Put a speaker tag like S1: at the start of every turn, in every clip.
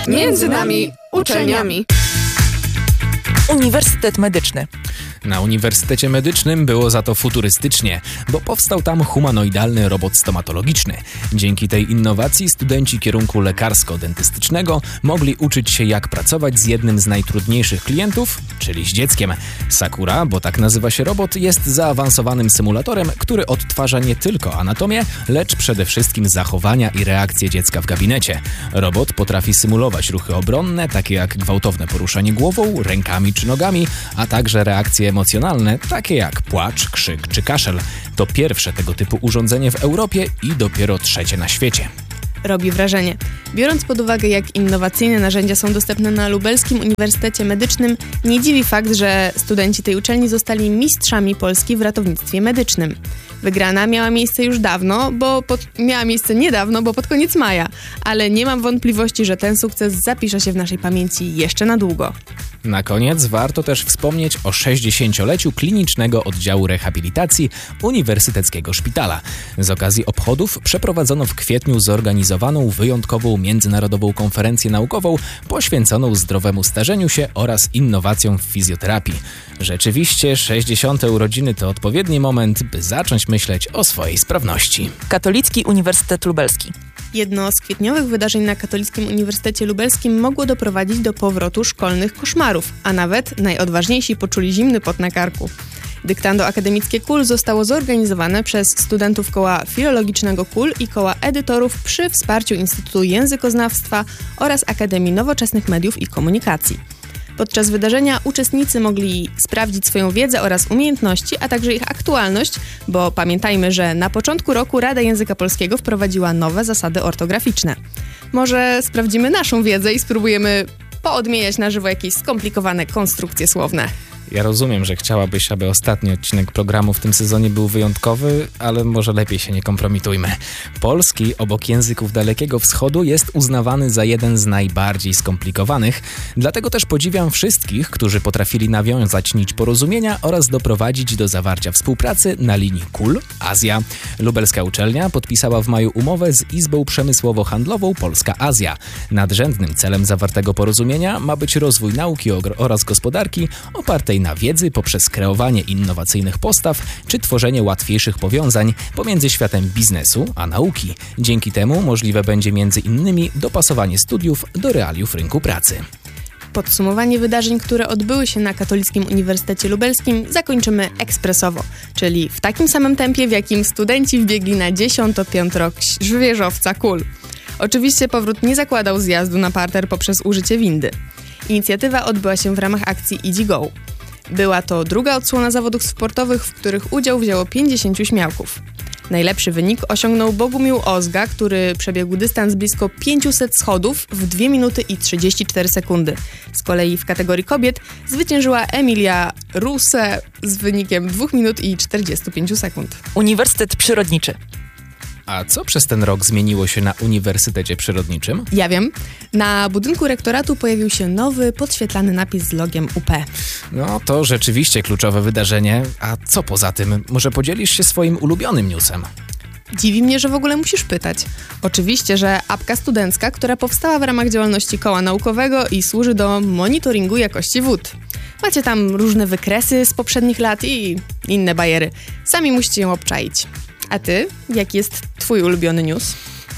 S1: Między nami uczelniami.
S2: Uniwersytet Medyczny.
S3: Na Uniwersytecie Medycznym było za to futurystycznie, bo powstał tam humanoidalny robot stomatologiczny. Dzięki tej innowacji studenci kierunku lekarsko-dentystycznego mogli uczyć się, jak pracować z jednym z najtrudniejszych klientów, czyli z dzieckiem. Sakura, bo tak nazywa się robot, jest zaawansowanym symulatorem, który odtwarza nie tylko anatomię, lecz przede wszystkim zachowania i reakcje dziecka w gabinecie. Robot potrafi symulować ruchy obronne, takie jak gwałtowne poruszanie głową, rękami czy nogami, a także reakcje emocjonalne, takie jak płacz, krzyk czy kaszel. To pierwsze tego typu urządzenie w Europie i dopiero trzecie na świecie.
S1: Robi wrażenie. Biorąc pod uwagę, jak innowacyjne narzędzia są dostępne na Lubelskim Uniwersytecie Medycznym, nie dziwi fakt, że studenci tej uczelni zostali mistrzami Polski w ratownictwie medycznym. Wygrana miała miejsce już dawno, niedawno, bo pod koniec maja, ale nie mam wątpliwości, że ten sukces zapisze się w naszej pamięci jeszcze na długo.
S3: Na koniec warto też wspomnieć o 60-leciu Klinicznego Oddziału Rehabilitacji Uniwersyteckiego Szpitala. Z okazji obchodów przeprowadzono w kwietniu zorganizowaną wyjątkową międzynarodową konferencję naukową poświęconą zdrowemu starzeniu się oraz innowacjom w fizjoterapii. Rzeczywiście 60. urodziny to odpowiedni moment, by zacząć myśleć o swojej sprawności.
S2: Katolicki Uniwersytet Lubelski.
S1: Jedno z kwietniowych wydarzeń na Katolickim Uniwersytecie Lubelskim mogło doprowadzić do powrotu szkolnych koszmarów, a nawet najodważniejsi poczuli zimny pot na karku. Dyktando akademickie KUL zostało zorganizowane przez studentów Koła Filologicznego KUL i Koła Edytorów przy wsparciu Instytutu Językoznawstwa oraz Akademii Nowoczesnych Mediów i Komunikacji. Podczas wydarzenia uczestnicy mogli sprawdzić swoją wiedzę oraz umiejętności, a także ich aktualność, bo pamiętajmy, że na początku roku Rada Języka Polskiego wprowadziła nowe zasady ortograficzne. Może sprawdzimy naszą wiedzę i spróbujemy poodmieniać na żywo jakieś skomplikowane konstrukcje słowne.
S3: Ja rozumiem, że chciałabyś, aby ostatni odcinek programu w tym sezonie był wyjątkowy, ale może lepiej się nie kompromitujmy. Polski, obok języków Dalekiego Wschodu, jest uznawany za jeden z najbardziej skomplikowanych, dlatego też podziwiam wszystkich, którzy potrafili nawiązać nić porozumienia oraz doprowadzić do zawarcia współpracy na linii KUL Azja. Lubelska uczelnia podpisała w maju umowę z Izbą Przemysłowo-Handlową Polska-Azja. Nadrzędnym celem zawartego porozumienia ma być rozwój nauki oraz gospodarki opartej na wiedzy poprzez kreowanie innowacyjnych postaw czy tworzenie łatwiejszych powiązań pomiędzy światem biznesu a nauki. Dzięki temu możliwe będzie m.in. dopasowanie studiów do realiów rynku pracy.
S1: Podsumowanie wydarzeń, które odbyły się na Katolickim Uniwersytecie Lubelskim, zakończymy ekspresowo, czyli w takim samym tempie, w jakim studenci wbiegli na 10. piętro wieżowca KUL. Oczywiście powrót nie zakładał zjazdu na parter poprzez użycie windy. Inicjatywa odbyła się w ramach akcji EasyGo. Była to druga odsłona zawodów sportowych, w których udział wzięło 50 śmiałków. Najlepszy wynik osiągnął Bogumił Ozga, który przebiegł dystans blisko 500 schodów w 2 minuty i 34 sekundy. Z kolei w kategorii kobiet zwyciężyła Emilia Ruse z wynikiem 2 minut i 45 sekund.
S2: Uniwersytet Przyrodniczy.
S3: A co przez ten rok zmieniło się na Uniwersytecie Przyrodniczym?
S1: Ja wiem. Na budynku rektoratu pojawił się nowy, podświetlany napis z logiem UP.
S3: No to rzeczywiście kluczowe wydarzenie. A co poza tym? Może podzielisz się swoim ulubionym newsem?
S1: Dziwi mnie, że w ogóle musisz pytać. Oczywiście, że apka studencka, która powstała w ramach działalności koła naukowego i służy do monitoringu jakości wód. Macie tam różne wykresy z poprzednich lat i inne bajery. Sami musicie ją obczaić. A ty? Jaki jest twój ulubiony news?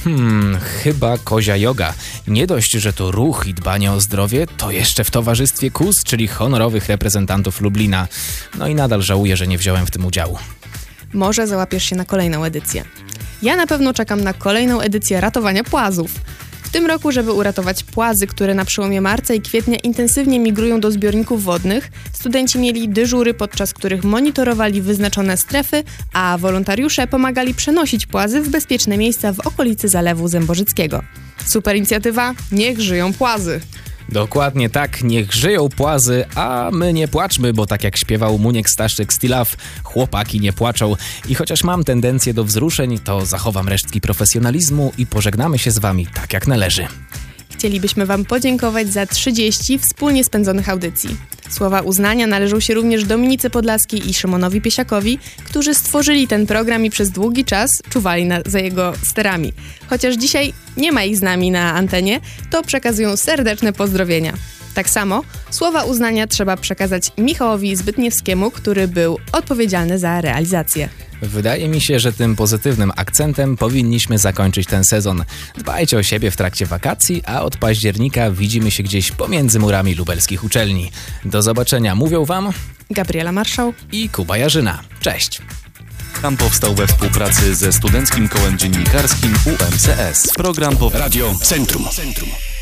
S3: Chyba kozia joga. Nie dość, że to ruch i dbanie o zdrowie, to jeszcze w towarzystwie KUS, czyli honorowych reprezentantów Lublina. No i nadal żałuję, że nie wziąłem w tym udziału.
S1: Może załapiesz się na kolejną edycję. Ja na pewno czekam na kolejną edycję ratowania płazów. W tym roku, żeby uratować płazy, które na przełomie marca i kwietnia intensywnie migrują do zbiorników wodnych, studenci mieli dyżury, podczas których monitorowali wyznaczone strefy, a wolontariusze pomagali przenosić płazy w bezpieczne miejsca w okolicy Zalewu Zębożyckiego. Super inicjatywa, niech żyją płazy!
S3: Dokładnie tak, niech żyją płazy, a my nie płaczmy, bo tak jak śpiewał Muniek Staszczyk z Tilaw, chłopaki nie płaczą. I chociaż mam tendencję do wzruszeń, to zachowam resztki profesjonalizmu i pożegnamy się z wami tak jak należy.
S1: Chcielibyśmy wam podziękować za 30 wspólnie spędzonych audycji. Słowa uznania należą się również Dominice Podlaskiej i Szymonowi Piesiakowi, którzy stworzyli ten program i przez długi czas czuwali za jego sterami. Chociaż dzisiaj nie ma ich z nami na antenie, to przekazują serdeczne pozdrowienia. Tak samo słowa uznania trzeba przekazać Michałowi Zbytniewskiemu, który był odpowiedzialny za realizację.
S3: Wydaje mi się, że tym pozytywnym akcentem powinniśmy zakończyć ten sezon. Dbajcie o siebie w trakcie wakacji, a od października widzimy się gdzieś pomiędzy murami lubelskich uczelni. Do zobaczenia mówią Wam
S1: Gabriela Marszał
S3: i Kuba Jarzyna. Cześć!
S4: Program powstał we współpracy ze Studenckim Kołem Dziennikarskim UMCS. Program
S5: Radio Centrum.